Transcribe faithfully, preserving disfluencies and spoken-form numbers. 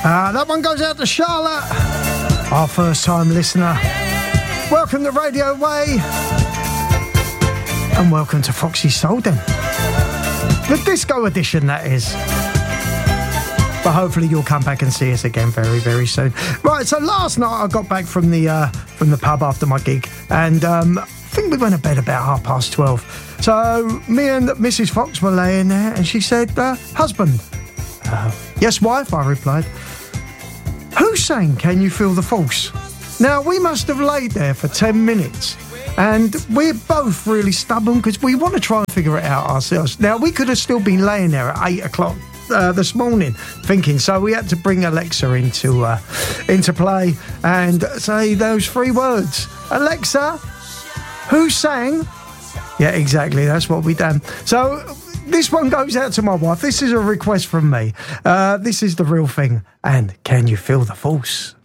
Uh, that one goes out to Charlotte, our first time listener. Welcome to Radio Way. And welcome to Foxy Soul then. The disco edition, that is. But hopefully you'll come back and see us again very, very soon. Right, so last night I got back from the uh, from the pub after my gig, and um, I think we went to bed about half past twelve. So me and Missus Fox were laying there, and she said, uh, husband. Uh, yes, wife, I replied. Who sang Can You Feel the Force? Now, we must have laid there for ten minutes, and we're both really stubborn because we want to try and figure it out ourselves. Now, we could have still been laying there at eight o'clock uh, this morning thinking, so we had to bring Alexa into, uh, into play and say those three words. Alexa, who sang? Yeah, exactly, that's what we done. So this one goes out to my wife. This is a request from me. Uh, this is The Real Thing, and Can You Feel the Force?